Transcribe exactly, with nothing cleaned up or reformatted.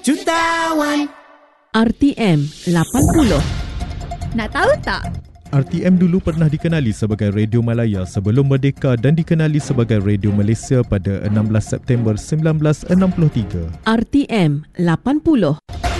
Jutawan R T M lapan puluh. Nak tahu tak? R T M dulu pernah dikenali sebagai Radio Malaya sebelum merdeka dan dikenali sebagai Radio Malaysia pada enam belas September seribu sembilan ratus enam puluh tiga. R T M lapan puluh.